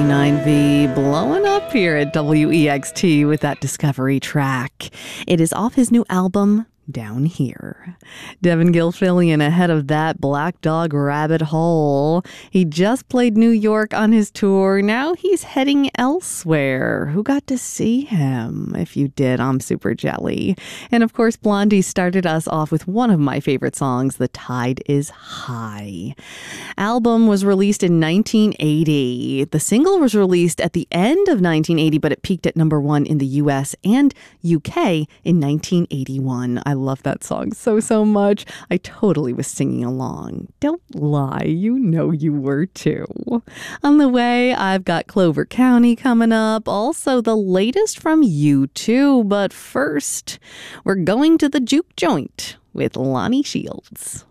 9V blowing up here at WEXT with that Discovery track. It is off his new album, Down Here. Devin Gilfillian ahead of that, Black Dog Rabbit Hole. He just played New York on his tour. Now he's heading elsewhere. Who got to see him? If you did, I'm super jelly. And of course, Blondie started us off with one of my favorite songs, The Tide is High. Album was released in 1980. The single was released at the end of 1980, but it peaked at #1 in the US and UK in 1981. I love that song so much. I totally was singing along. Don't lie, you know you were too. On the way, I've got Clover County coming up, also the latest from U2. But first, we're going to the juke joint with Lonnie Shields.